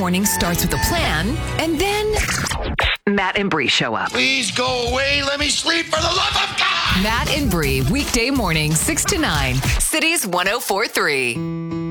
morning starts with a plan, and then Matt and Bree show up. Please go away. Let me sleep for the love of God. Matt and Bree, weekday morning, 6 to 9, Cities 104.3.